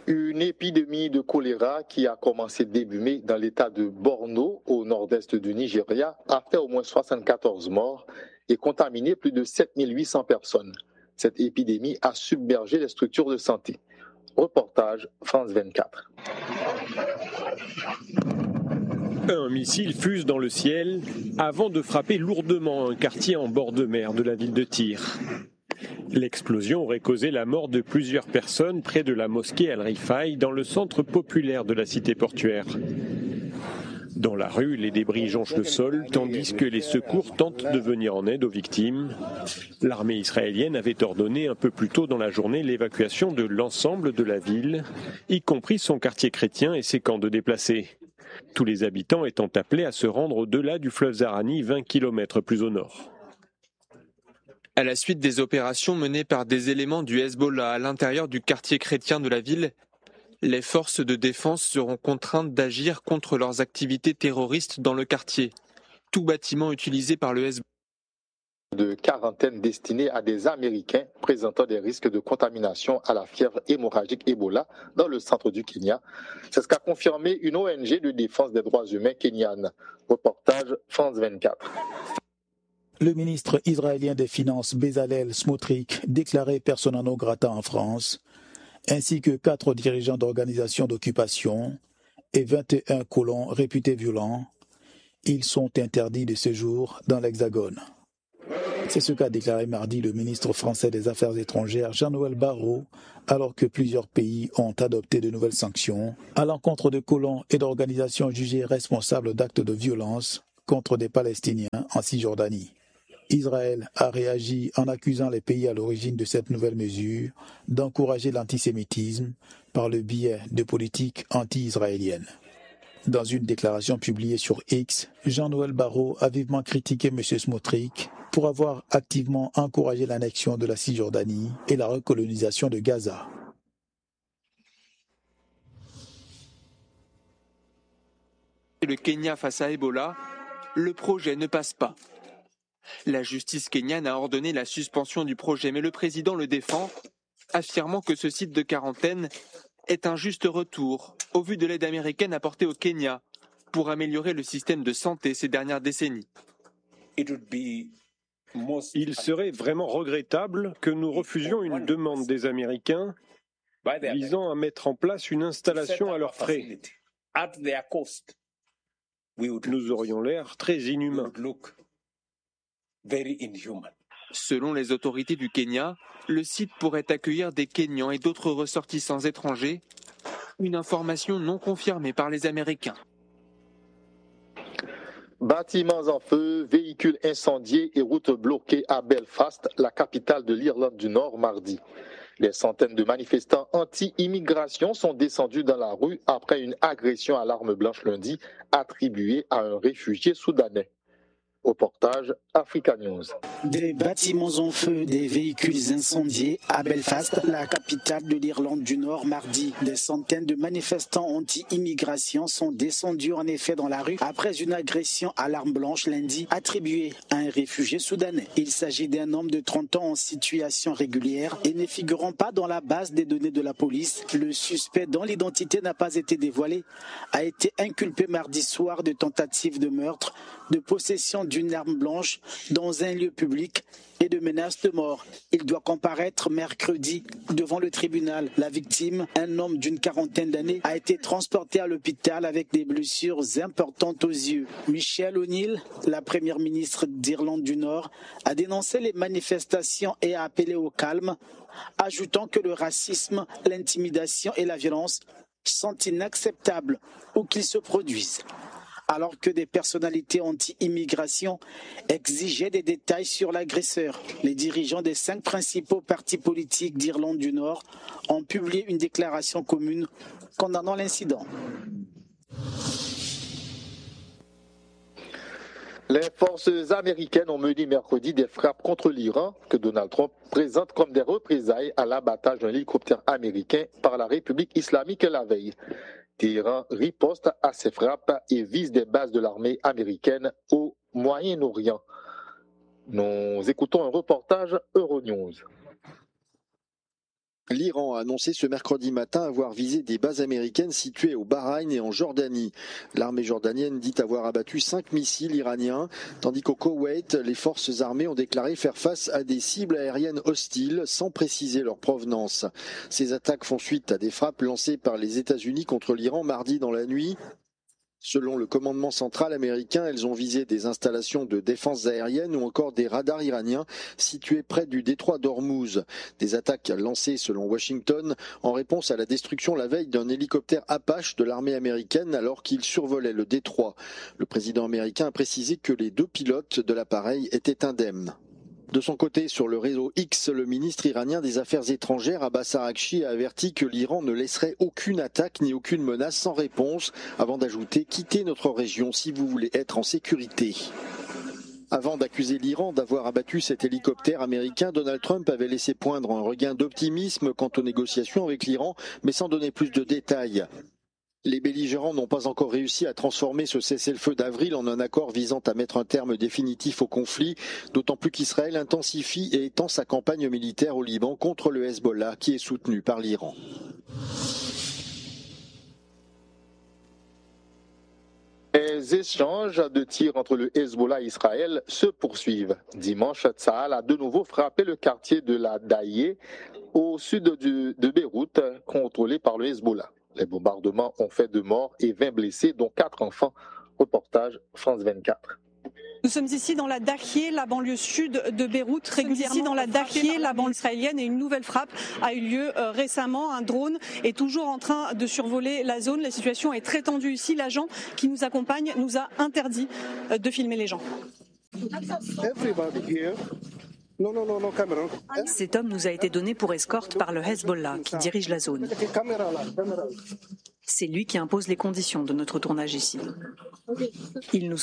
Une épidémie de choléra qui a commencé début mai dans l'état de Borno, au nord-est du Nigeria, a fait au moins 74 morts et contaminé plus de 7800 personnes. Cette épidémie a submergé les structures de santé. Reportage France 24. Un missile fuse dans le ciel avant de frapper lourdement un quartier en bord de mer de la ville de Tyr. L'explosion aurait causé la mort de plusieurs personnes près de la mosquée Al-Rifai dans le centre populaire de la cité portuaire. Dans la rue, les débris jonchent le sol tandis que les secours tentent de venir en aide aux victimes. L'armée israélienne avait ordonné un peu plus tôt dans la journée l'évacuation de l'ensemble de la ville, y compris son quartier chrétien et ses camps de déplacés. Tous les habitants étant appelés à se rendre au-delà du fleuve Zarani, 20 km plus au nord. À la suite des opérations menées par des éléments du Hezbollah à l'intérieur du quartier chrétien de la ville, les forces de défense seront contraintes d'agir contre leurs activités terroristes dans le quartier. Tout bâtiment utilisé par le Hezbollah De quarantaine destinée à des Américains présentant des risques de contamination à la fièvre hémorragique Ebola dans le centre du Kenya. C'est ce qu'a confirmé une ONG de défense des droits humains kenyane. Reportage France 24. Le ministre israélien des Finances Bezalel Smotrich déclaré persona non grata en France, ainsi que 4 dirigeants d'organisations d'occupation et 21 colons réputés violents. Ils sont interdits de séjour dans l'Hexagone. C'est ce qu'a déclaré mardi le ministre français des Affaires étrangères Jean-Noël Barrot, alors que plusieurs pays ont adopté de nouvelles sanctions à l'encontre de colons et d'organisations jugées responsables d'actes de violence contre des Palestiniens en Cisjordanie. Israël a réagi en accusant les pays à l'origine de cette nouvelle mesure d'encourager l'antisémitisme par le biais de politiques anti-israéliennes. Dans une déclaration publiée sur X, Jean-Noël Barrot a vivement critiqué M. Smotrich pour avoir activement encouragé l'annexion de la Cisjordanie et la recolonisation de Gaza. Le Kenya face à Ebola, le projet ne passe pas. La justice kenyane a ordonné la suspension du projet, mais le président le défend, affirmant que ce site de quarantaine est un juste retour au vu de l'aide américaine apportée au Kenya pour améliorer le système de santé ces dernières décennies. Il serait vraiment regrettable que nous refusions une demande des Américains visant à mettre en place une installation à leurs frais. Nous aurions l'air très inhumains. Selon les autorités du Kenya, le site pourrait accueillir des Kenyans et d'autres ressortissants étrangers, une information non confirmée par les Américains. Bâtiments en feu, véhicules incendiés et routes bloquées à Belfast, la capitale de l'Irlande du Nord, mardi. Des centaines de manifestants anti-immigration sont descendus dans la rue après une agression à l'arme blanche lundi attribuée à un réfugié soudanais. Reportage Africa News. Des bâtiments en feu, des véhicules incendiés à Belfast, la capitale de l'Irlande du Nord, mardi. Des centaines de manifestants anti-immigration sont descendus en effet dans la rue après une agression à l'arme blanche lundi attribuée à un réfugié soudanais. Il s'agit d'un homme de 30 ans en situation régulière et ne figurant pas dans la base des données de la police. Le suspect, dont l'identité n'a pas été dévoilée, a été inculpé mardi soir de tentative de meurtre, de possession d'une arme blanche dans un lieu public et de menaces de mort. Il doit comparaître mercredi devant le tribunal. La victime, un homme d'une quarantaine d'années, a été transporté à l'hôpital avec des blessures importantes aux yeux. Michelle O'Neill, la première ministre d'Irlande du Nord, a dénoncé les manifestations et a appelé au calme, ajoutant que le racisme, l'intimidation et la violence sont inacceptables où qu'ils se produisent. Alors que des personnalités anti-immigration exigeaient des détails sur l'agresseur. Les dirigeants des 5 principaux partis politiques d'Irlande du Nord ont publié une déclaration commune condamnant l'incident. Les forces américaines ont mené mercredi des frappes contre l'Iran que Donald Trump présente comme des représailles à l'abattage d'un hélicoptère américain par la République islamique la veille. Téhéran riposte à ces frappes et vise des bases de l'armée américaine au Moyen-Orient. Nous écoutons un reportage Euronews. L'Iran a annoncé ce mercredi matin avoir visé des bases américaines situées au Bahreïn et en Jordanie. L'armée jordanienne dit avoir abattu 5 missiles iraniens, tandis qu'au Koweït, les forces armées ont déclaré faire face à des cibles aériennes hostiles sans préciser leur provenance. Ces attaques font suite à des frappes lancées par les États-Unis contre l'Iran mardi dans la nuit. Selon le commandement central américain, elles ont visé des installations de défense aérienne ou encore des radars iraniens situés près du détroit d'Ormuz. Des attaques lancées selon Washington en réponse à la destruction la veille d'un hélicoptère Apache de l'armée américaine alors qu'il survolait le détroit. Le président américain a précisé que les 2 pilotes de l'appareil étaient indemnes. De son côté, sur le réseau X, le ministre iranien des Affaires étrangères, Abbas Araghchi, a averti que l'Iran ne laisserait aucune attaque ni aucune menace sans réponse, avant d'ajouter « Quittez notre région si vous voulez être en sécurité ». Avant d'accuser l'Iran d'avoir abattu cet hélicoptère américain, Donald Trump avait laissé poindre un regain d'optimisme quant aux négociations avec l'Iran, mais sans donner plus de détails. Les belligérants n'ont pas encore réussi à transformer ce cessez-le-feu d'avril en un accord visant à mettre un terme définitif au conflit, d'autant plus qu'Israël intensifie et étend sa campagne militaire au Liban contre le Hezbollah, qui est soutenu par l'Iran. Les échanges de tirs entre le Hezbollah et Israël se poursuivent. Dimanche, Tsahal a de nouveau frappé le quartier de la Dahieh, au sud de Beyrouth, contrôlé par le Hezbollah. Les bombardements ont fait 2 morts et 20 blessés, dont 4 enfants. Reportage France 24. Nous sommes ici dans la Dahieh, la banlieue sud de Beyrouth, régulièrement dans la Dahieh, la banlieue israélienne, et une nouvelle frappe a eu lieu récemment. Un drone est toujours en train de survoler la zone. La situation est très tendue ici. L'agent qui nous accompagne nous a interdit de filmer les gens. Cet homme nous a été donné pour escorte par le Hezbollah qui dirige la zone. C'est lui qui impose les conditions de notre tournage ici. Il nous